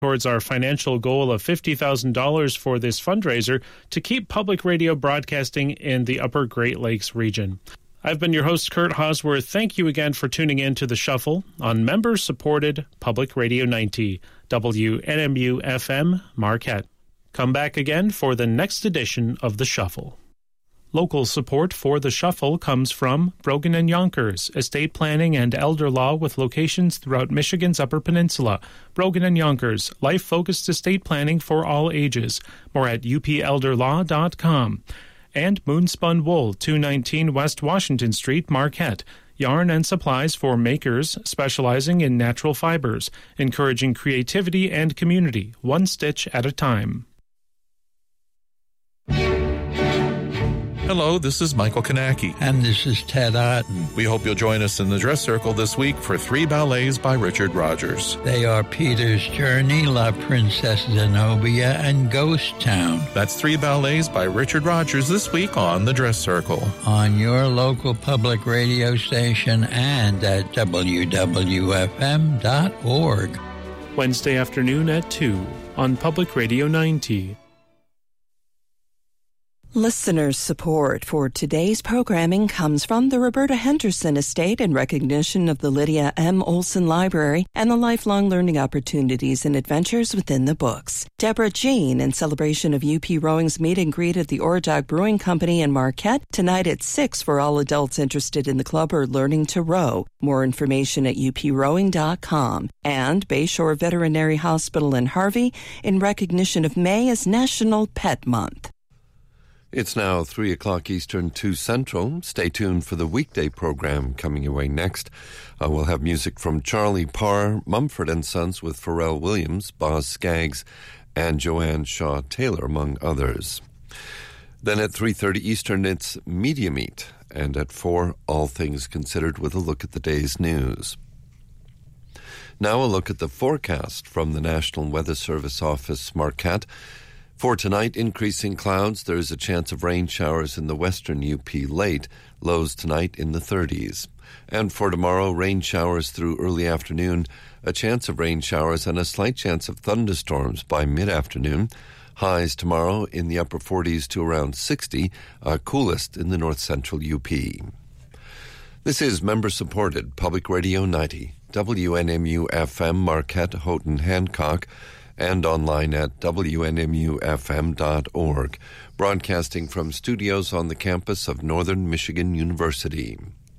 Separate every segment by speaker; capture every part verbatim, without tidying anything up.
Speaker 1: towards our financial goal of fifty thousand dollars for this fundraiser to keep public radio broadcasting in the Upper Great Lakes region. I've been your host, Kurt Hosworth. Thank you again for tuning in to The Shuffle on member-supported Public Radio ninety, W N M U F M, Marquette. Come back again for the next edition of The Shuffle. Local support for The Shuffle comes from Brogan and Yonkers, estate planning and elder law with locations throughout Michigan's Upper Peninsula. Brogan and Yonkers, life-focused estate planning for all ages. More at U P elder law dot com. And Moonspun Wool, two nineteen West Washington Street, Marquette. Yarn and supplies for makers specializing in natural fibers, encouraging creativity and community, one stitch at a time.
Speaker 2: Hello, this is Michael Kanaki.
Speaker 3: And this is Ted Otten.
Speaker 2: We hope you'll join us in the Dress Circle this week for three ballets by Richard Rogers.
Speaker 3: They are Peter's Journey, La Princesse Zenobia, and Ghost Town.
Speaker 2: That's three ballets by Richard Rogers this week on the Dress Circle.
Speaker 3: On your local public radio station and at W W F M dot org.
Speaker 1: Wednesday afternoon at two on Public Radio ninety.
Speaker 4: Listener support for today's programming comes from the Roberta Henderson Estate in recognition of the Lydia M. Olson Library and the lifelong learning opportunities and adventures within the books. Deborah Jean in celebration of U P Rowing's meet and greet at the Oradog Brewing Company in Marquette tonight at six for all adults interested in the club or learning to row. More information at U P rowing dot com. And Bayshore Veterinary Hospital in Harvey in recognition of May as National Pet Month.
Speaker 5: It's now three o'clock Eastern, two Central. Stay tuned for the weekday program coming your way next. Uh, we'll have music from Charlie Parr, Mumford and Sons with Pharrell Williams, Boz Scaggs, and Joanne Shaw Taylor, among others. Then at three thirty Eastern, it's Media Meet. And at four, All Things Considered with a look at the day's news. Now a look at the forecast from the National Weather Service Office, Marquette. For tonight, increasing clouds. There is a chance of rain showers in the western U P late. Lows tonight in the thirties. And for tomorrow, rain showers through early afternoon. A chance of rain showers and a slight chance of thunderstorms by mid-afternoon. Highs tomorrow in the upper forties to around sixty. Uh, coolest in the north-central U P. This is member-supported Public Radio ninety. W N M U F M, Marquette, Houghton, Hancock, and online at W N M U F M dot org, broadcasting from studios on the campus of Northern Michigan University.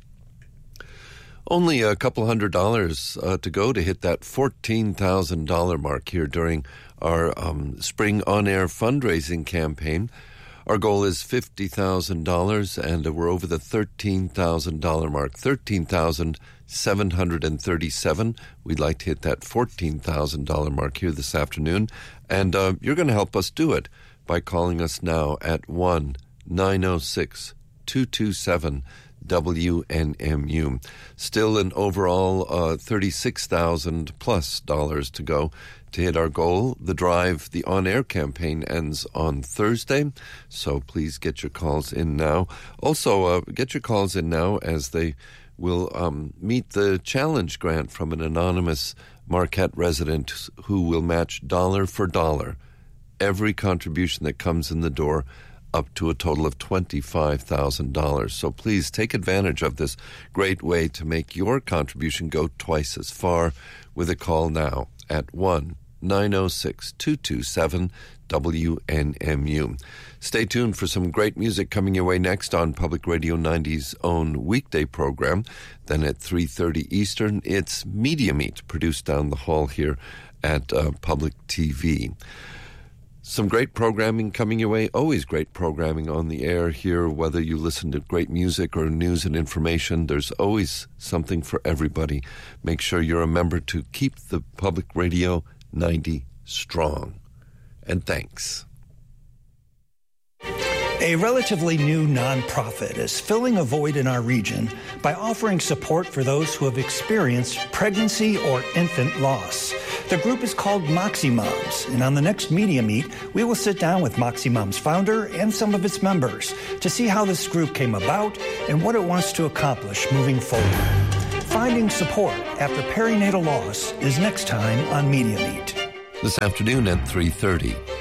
Speaker 5: Only a couple hundred dollars uh, to go to hit that fourteen thousand dollars mark here during our um, spring on-air fundraising campaign. Our goal is fifty thousand dollars, and we're over the thirteen thousand dollars mark, thirteen thousand seven hundred thirty-seven dollars. We'd like to hit that fourteen thousand dollars mark here this afternoon, and uh, you're going to help us do it by calling us now at one nine oh six, two two seven, W N M U. Still an overall uh, thirty-six thousand plus dollars to go to hit our goal. The Drive, the on-air campaign ends on Thursday, so please get your calls in now. Also, uh, get your calls in now as they will um, meet the challenge grant from an anonymous Marquette resident who will match dollar for dollar every contribution that comes in the door up to a total of twenty-five thousand dollars. So please take advantage of this great way to make your contribution go twice as far with a call now at one nine oh six, two two seven, W N M U. Stay tuned for some great music coming your way next on Public Radio ninety's own weekday program. Then at three thirty Eastern, it's Media Meet, produced down the hall here at uh, Public T V. Some great programming coming your way, always great programming on the air here, whether you listen to great music or news and information. There's always something for everybody. Make sure you're a member to keep the Public Radio ninety strong. And thanks.
Speaker 6: A relatively new nonprofit is filling a void in our region by offering support for those who have experienced pregnancy or infant loss. The group is called Moxie Moms, and on the next Media Meet, we will sit down with Moxie Moms founder and some of its members to see how this group came about and what it wants to accomplish moving forward. Finding support after perinatal loss is next time on Media Meet.
Speaker 5: this afternoon at three thirty.